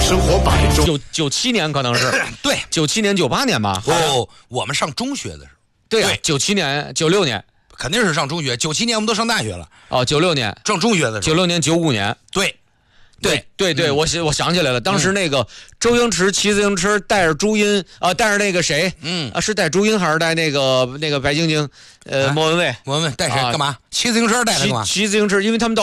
生活百种。 97年可能是对 ，97年98年吧。 哦，我们上中学的时候。 对啊，97年96年肯定是上中学，97年我们都上大学了。 哦，96年上中学的时候。 96年95年。对，我想起来了，当时那个周星驰骑自行车带着朱茵带着那个谁，是带朱茵还是带那个白晶晶，莫文蔚？ 莫文蔚带谁干嘛？骑自行车带他干嘛？ 骑自行车，因为他们到